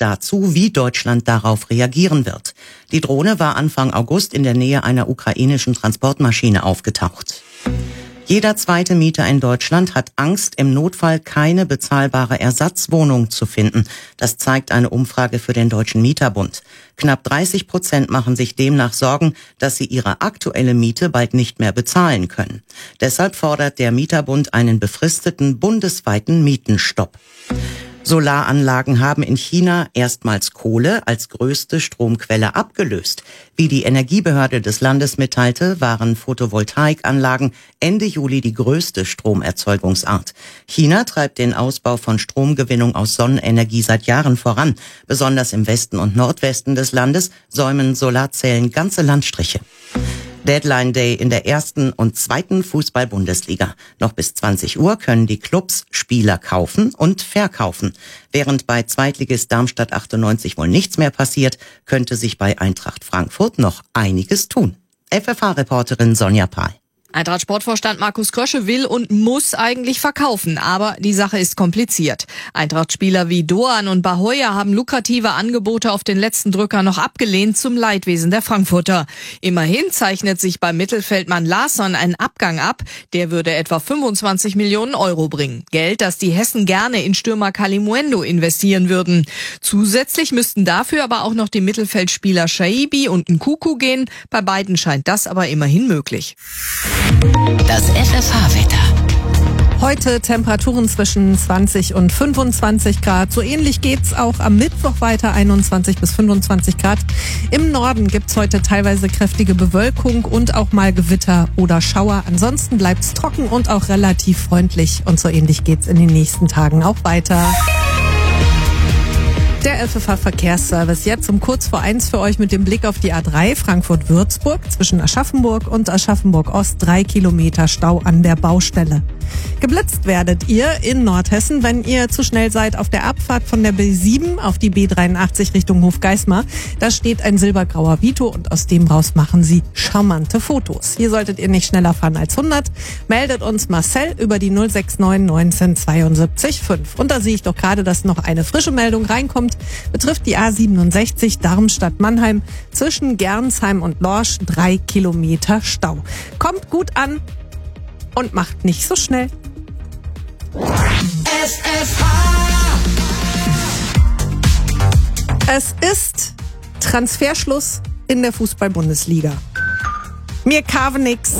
dazu, wie Deutschland darauf reagieren wird. Die Drohne war Anfang August in der Nähe einer ukrainischen Transportmaschine aufgetaucht. Jeder zweite Mieter in Deutschland hat Angst, im Notfall keine bezahlbare Ersatzwohnung zu finden. Das zeigt eine Umfrage für den Deutschen Mieterbund. Knapp 30% machen sich demnach Sorgen, dass sie ihre aktuelle Miete bald nicht mehr bezahlen können. Deshalb fordert der Mieterbund einen befristeten bundesweiten Mietenstopp. Solaranlagen haben in China erstmals Kohle als größte Stromquelle abgelöst. Wie die Energiebehörde des Landes mitteilte, waren Photovoltaikanlagen Ende Juli die größte Stromerzeugungsart. China treibt den Ausbau von Stromgewinnung aus Sonnenenergie seit Jahren voran. Besonders im Westen und Nordwesten des Landes säumen Solarzellen ganze Landstriche. Deadline Day in der 1. und 2. Fußball-Bundesliga. Noch bis 20 Uhr können die Clubs Spieler kaufen und verkaufen. Während bei Zweitligist Darmstadt 98 wohl nichts mehr passiert, könnte sich bei Eintracht Frankfurt noch einiges tun. FFH-Reporterin Sonja Pahl. Eintracht-Sportvorstand Markus Krösche will und muss eigentlich verkaufen, aber die Sache ist kompliziert. Eintracht-Spieler wie Doan und Bahoya haben lukrative Angebote auf den letzten Drücker noch abgelehnt, zum Leidwesen der Frankfurter. Immerhin zeichnet sich beim Mittelfeldmann Larsson ein Abgang ab, der würde etwa 25 Millionen Euro bringen. Geld, das die Hessen gerne in Stürmer Kalimuendo investieren würden. Zusätzlich müssten dafür aber auch noch die Mittelfeldspieler Shaibi und Nkuku gehen. Bei beiden scheint das aber immerhin möglich. Das FFH-Wetter. Heute Temperaturen zwischen 20 und 25 Grad. So ähnlich geht's auch am Mittwoch weiter, 21 bis 25 Grad. Im Norden gibt's heute teilweise kräftige Bewölkung und auch mal Gewitter oder Schauer. Ansonsten bleibt's trocken und auch relativ freundlich. Und so ähnlich geht's in den nächsten Tagen auch weiter. Der FFH-Verkehrsservice jetzt um kurz vor 1 für euch mit dem Blick auf die A3 Frankfurt-Würzburg zwischen Aschaffenburg und Aschaffenburg-Ost 3 Kilometer Stau an der Baustelle. Geblitzt werdet ihr in Nordhessen, wenn ihr zu schnell seid auf der Abfahrt von der B7 auf die B83 Richtung Hofgeismar. Da steht ein silbergrauer Vito und aus dem raus machen sie charmante Fotos. Hier solltet ihr nicht schneller fahren als 100. Meldet uns Marcel über die 069 19 72 5. Und da sehe ich doch gerade, dass noch eine frische Meldung reinkommt. Betrifft die A67 Darmstadt-Mannheim zwischen Gernsheim und Lorsch 3 Kilometer Stau. Kommt gut an und macht nicht so schnell. Es ist Transferschluss in der Fußball-Bundesliga. Mir kaufe nix.